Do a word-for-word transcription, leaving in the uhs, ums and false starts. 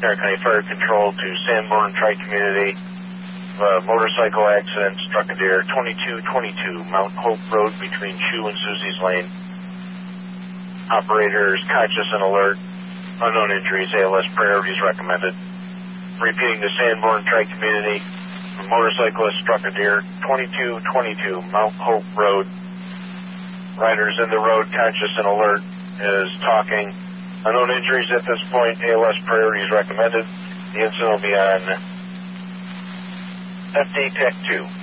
Tarrant County Fire Control to Sanborn Tri-Community. A motorcycle accident struck a deer, twenty-two twenty-two Mount Hope Road between Shoe and Susie's Lane. Operators conscious and alert. Unknown injuries, A L S priorities recommended. Repeating to Sanborn Tri-Community. A motorcyclist struck a deer, twenty-two twenty-two Mount Hope Road. Riders in the road conscious and alert is talking. Unknown injuries at this point, A L S priorities recommended. The incident will be on F D Tech two.